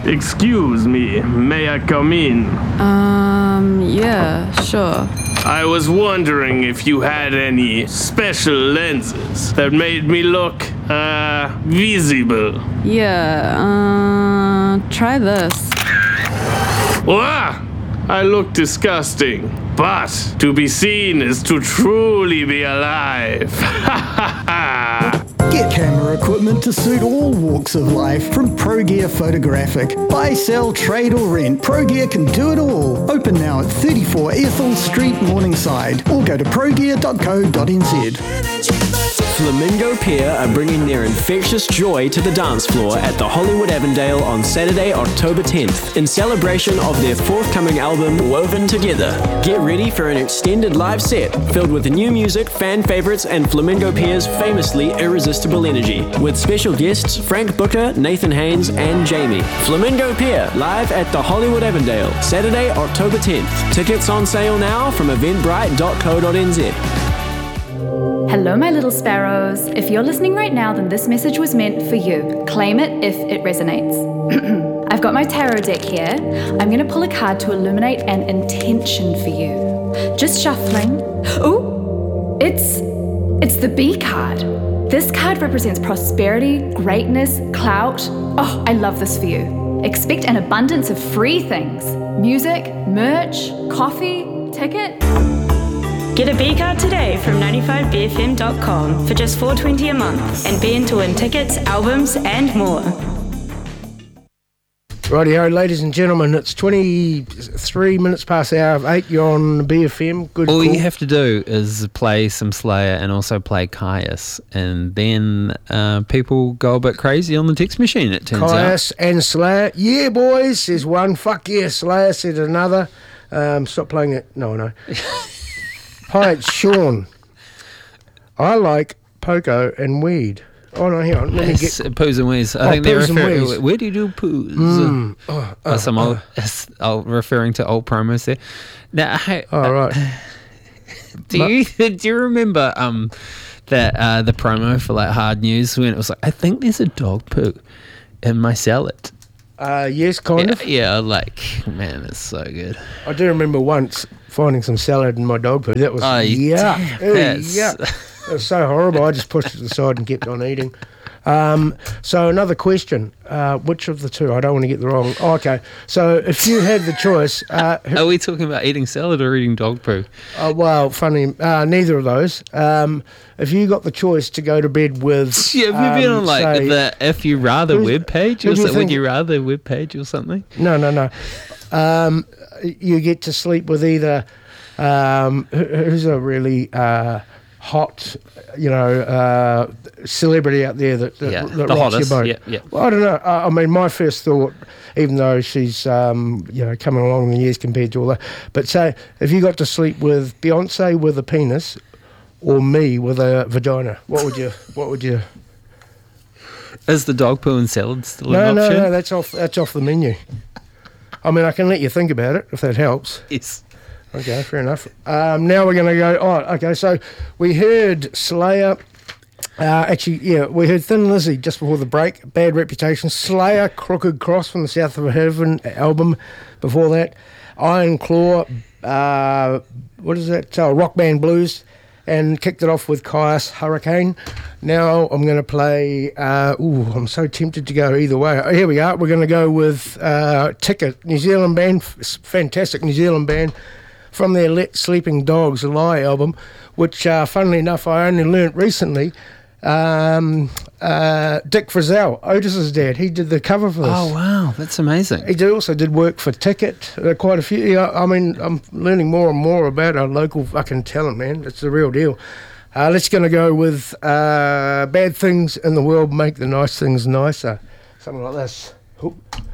Excuse me, may I come in? Yeah, sure. I was wondering if you had any special lenses that made me look, visible. Yeah, try this. Wah! I look disgusting, but to be seen is to truly be alive. Get camera equipment to suit all walks of life from ProGear Photographic. Buy, sell, trade or rent, ProGear can do it all. Open now at 34 Ethel Street, Morningside, or go to progear.co.nz. Flamingo Pier are bringing their infectious joy to the dance floor at the Hollywood Avondale on Saturday, October 10th, in celebration of their forthcoming album, Woven Together. Get ready for an extended live set filled with new music, fan favorites, and Flamingo Pier's famously irresistible energy, with special guests Frank Booker, Nathan Haynes, and Jamie. Flamingo Pier, live at the Hollywood Avondale, Saturday, October 10th. Tickets on sale now from eventbrite.co.nz. Hello, my little sparrows. If you're listening right now, then this message was meant for you. Claim it if it resonates. I've got my tarot deck here. I'm going to pull a card to illuminate an intention for you. Just shuffling. Ooh, it's the B card. This card represents prosperity, greatness, clout. Oh, I love this for you. Expect an abundance of free things. Music, merch, coffee, ticket. Get a B card today from 95bfm.com for just $4.20 a month and be in to win tickets, albums and more. Rightio, ladies and gentlemen, it's 23 minutes past the hour of 8. You're on BFM. Good All call. you have to do is play some Slayer and also play Caius, and then people go a bit crazy on the text machine, it turns out. Caius and Slayer. Yeah, boys, says one. Fuck yeah, Slayer, said another. Stop playing it. No. Hi, it's Sean. I like Poco and weed. Oh, no, hang on. Let me get... Poos and Wees. I think they're Poos and referring... Wees. Where do you do poos? Referring to old promos there. Now, right. Do you remember that the promo for like Hard News when it was like, I think there's a dog poo in my salad? Yes, kind of. Yeah, like, man, it's so good. I do remember once finding some salad in my dog poo. That was yuck. Yuck. It was so horrible. I just pushed it aside and kept on eating. So another question. Which of the two? I don't want to get the wrong... Oh, okay. So if you had the choice... Are we talking about eating salad or eating dog poo? Well, funny. Neither of those. If you got the choice to go to bed with... Yeah, have you been on like the If You Rather webpage or something? Would You Rather webpage or something? No. You get to sleep with either... who's a really... hot, celebrity out there that the rocks hottest, your boat. Yeah. Well, I don't know. I mean, my first thought, even though she's coming along in the years compared to all that, but say if you got to sleep with Beyonce with a penis, or me with a vagina, what would you? Is the dog poo and salad still an option? No, that's off the menu. I mean, I can let you think about it if that helps. Yes. Okay, fair enough. Now we're going to go... Oh, okay, so we heard Slayer... we heard Thin Lizzy just before the break. Bad Reputation. Slayer, Crooked Cross from the South of Heaven album before that. Iron Claw, what is that? Rock Band Blues. And kicked it off with Caius, Hurricane. Now I'm going to play... I'm so tempted to go either way. Here we are. We're going to go with Ticket, New Zealand band, fantastic New Zealand band, from their Let Sleeping Dogs Lie album, which, funnily enough, I only learnt recently. Dick Frizzell, Otis's dad, he did the cover for this. Oh, wow, that's amazing. He also did work for Ticket, quite a few. I mean, I'm learning more and more about our local fucking talent, man. It's the real deal. Let's going to go with Bad Things in the World Make the Nice Things Nicer. Something like this. Oop.